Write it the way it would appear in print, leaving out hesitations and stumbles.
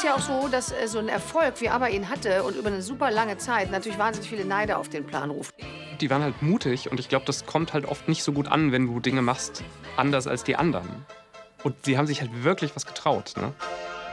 ja auch so, dass so ein Erfolg, wie ABBA ihn hatte und über eine super lange Zeit natürlich wahnsinnig viele Neider auf den Plan ruft. Die waren halt mutig und ich glaube, das kommt halt oft nicht so gut an, wenn du Dinge machst anders als die anderen. Und sie haben sich halt wirklich was getraut, ne?